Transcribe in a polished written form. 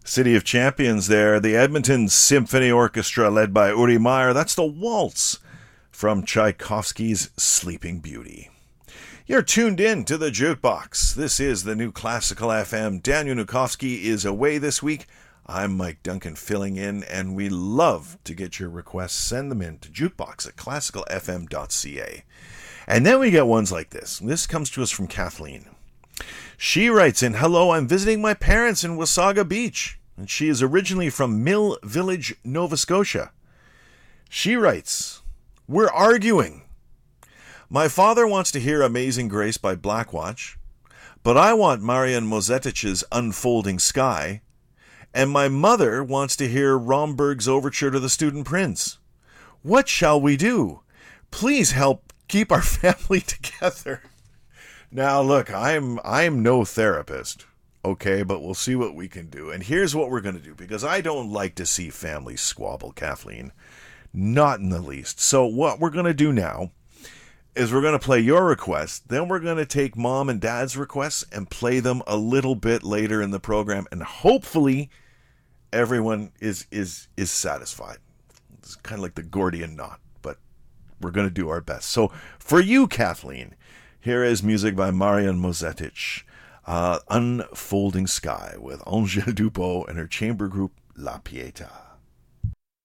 City of Champions there. The Edmonton Symphony Orchestra led by Uri Meyer. That's the waltz from Tchaikovsky's Sleeping Beauty. You're tuned in to the Jukebox. This is the New Classical FM. Daniel Nukowski is away this week. I'm Mike Duncan filling in, and we love to get your requests. Send them in to jukebox@classicalfm.ca. And then we get ones like this. This comes to us from Kathleen. She writes in, "Hello, I'm visiting my parents in Wasaga Beach." And she is originally from Mill Village, Nova Scotia. She writes, "We're arguing. My father wants to hear Amazing Grace by Blackwatch, but I want Marian Mozetich's Unfolding Sky, and my mother wants to hear Romberg's Overture to the Student Prince. What shall we do? Please help keep our family together." Now, look, I'm no therapist, okay, but we'll see what we can do. And here's what we're going to do, because I don't like to see families squabble, Kathleen. Not in the least. So what we're going to do now is we're going to play your request, then we're going to take Mom and Dad's requests and play them a little bit later in the program, and hopefully everyone is satisfied. It's kind of like the Gordian knot, but we're going to do our best. So for you, Kathleen, here is music by Marian Mozetich, Unfolding Sky, with Angèle Dupont and her chamber group La Pietà.